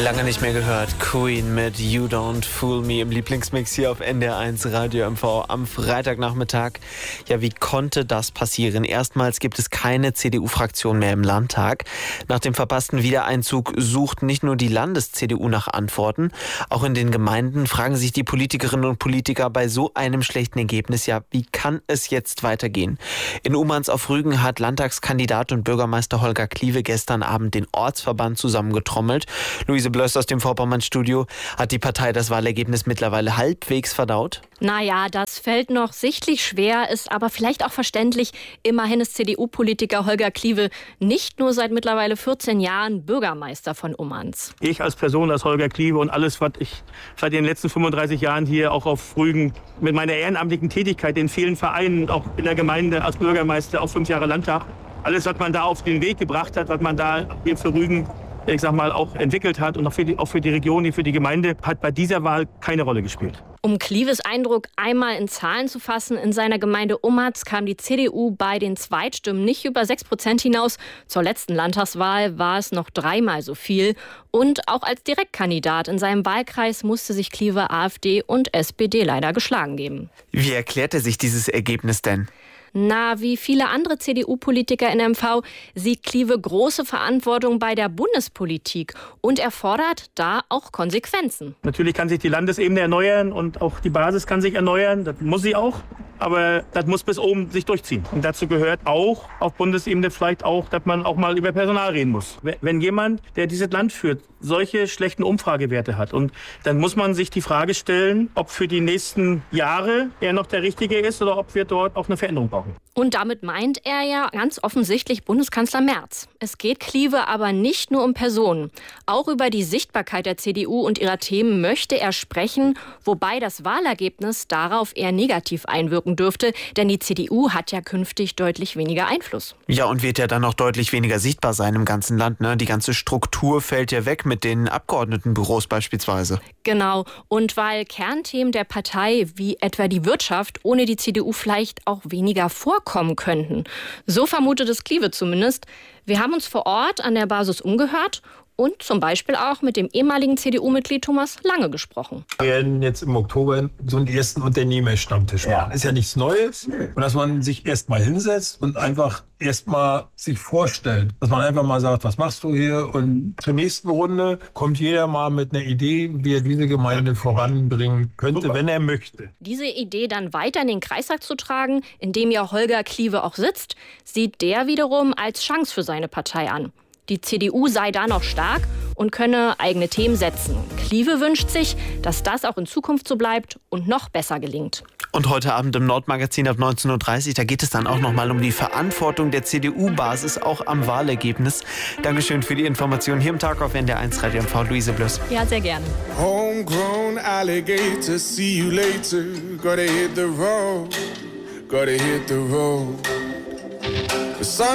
Lange nicht mehr gehört. Queen mit You Don't Fool Me im Lieblingsmix hier auf NDR1 Radio MV am Freitagnachmittag. Ja, wie konnte das passieren? Erstmals gibt es keine CDU-Fraktion mehr im Landtag. Nach dem verpassten Wiedereinzug sucht nicht nur die Landes-CDU nach Antworten. Auch in den Gemeinden fragen sich die Politikerinnen und Politiker bei so einem schlechten Ergebnis, ja, wie kann es jetzt weitergehen? In Umans auf Rügen hat Landtagskandidat und Bürgermeister Holger Kliewe gestern Abend den Ortsverband zusammengetrommelt. Luise Blöss aus dem Vorpommern-Studio. Hat die Partei das Wahlergebnis mittlerweile halbwegs verdaut? Naja, das fällt noch sichtlich schwer, ist aber vielleicht auch verständlich. Immerhin ist CDU-Politiker Holger Kliewe nicht nur seit mittlerweile 14 Jahren Bürgermeister von Umans. Ich als Person, als Holger Kliewe und alles, was ich seit den letzten 35 Jahren hier auch auf Rügen mit meiner ehrenamtlichen Tätigkeit in vielen Vereinen, auch in der Gemeinde als Bürgermeister, auch 5 Jahre Landtag, alles, was man da auf den Weg gebracht hat, was man da hier für Rügen, ich sag mal, auch entwickelt hat und auch für die Region, für die Gemeinde, hat bei dieser Wahl keine Rolle gespielt. Um Kliewes Eindruck einmal in Zahlen zu fassen, in seiner Gemeinde Umans kam die CDU bei den Zweitstimmen nicht über 6% hinaus. Zur letzten Landtagswahl war es noch 3-mal so viel. Und auch als Direktkandidat in seinem Wahlkreis musste sich Kliewe AfD und SPD leider geschlagen geben. Wie erklärt er sich dieses Ergebnis denn? Na, wie viele andere CDU-Politiker in MV sieht Kliewe große Verantwortung bei der Bundespolitik und er fordert da auch Konsequenzen. Natürlich kann sich die Landesebene erneuern und auch die Basis kann sich erneuern, das muss sie auch. Aber das muss bis oben sich durchziehen. Und dazu gehört auch auf Bundesebene vielleicht auch, dass man auch mal über Personal reden muss. Wenn jemand, der dieses Land führt, solche schlechten Umfragewerte hat, und dann muss man sich die Frage stellen, ob für die nächsten Jahre er noch der Richtige ist oder ob wir dort auch eine Veränderung brauchen. Und damit meint er ja ganz offensichtlich Bundeskanzler Merz. Es geht Kliewe aber nicht nur um Personen. Auch über die Sichtbarkeit der CDU und ihrer Themen möchte er sprechen, wobei das Wahlergebnis darauf eher negativ einwirken dürfte, denn die CDU hat ja künftig deutlich weniger Einfluss. Ja, und wird ja dann auch deutlich weniger sichtbar sein im ganzen Land, ne? Die ganze Struktur fällt ja weg mit den Abgeordnetenbüros beispielsweise. Genau. Und weil Kernthemen der Partei wie etwa die Wirtschaft ohne die CDU vielleicht auch weniger vorkommen könnten. So vermutet es Kliewe zumindest. Wir haben uns vor Ort an der Basis umgehört und zum Beispiel auch mit dem ehemaligen CDU-Mitglied Thomas Lange gesprochen. Wir werden jetzt im Oktober so einen ersten Unternehmerstammtisch machen. Ja. Ist ja nichts Neues. Und dass man sich erst mal hinsetzt und einfach erst mal sich vorstellt. Dass man einfach mal sagt, was machst du hier? Und zur nächsten Runde kommt jeder mal mit einer Idee, wie er diese Gemeinde voranbringen könnte, wenn er möchte. Diese Idee dann weiter in den Kreistag zu tragen, in dem ja Holger Kliewe auch sitzt, sieht der wiederum als Chance für seine Partei an. Die CDU sei da noch stark und könne eigene Themen setzen. Kliewe wünscht sich, dass das auch in Zukunft so bleibt und noch besser gelingt. Und heute Abend im Nordmagazin ab 19.30 Uhr, da geht es dann auch nochmal um die Verantwortung der CDU-Basis, auch am Wahlergebnis. Dankeschön für die Information hier im Tag auf NDR1 Radio MV. Luise Blöss. Ja, sehr gerne. Homegrown alligator, see you later. Gotta hit the road, gotta hit the road. The sun